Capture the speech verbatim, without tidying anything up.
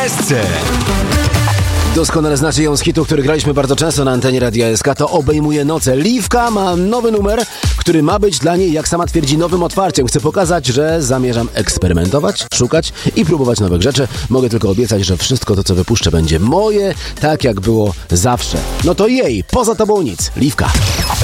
S C. Doskonale znacie ją z hitu, który graliśmy bardzo często na antenie Radia S K. To Obejmuje noce. Liwka ma nowy numer, który ma być dla niej, jak sama twierdzi, nowym otwarciem. Chcę pokazać, że zamierzam eksperymentować, szukać i próbować nowych rzeczy. Mogę tylko obiecać, że wszystko to, co wypuszczę, będzie moje, tak jak było zawsze. No to jej, poza tobą nic. Liwka.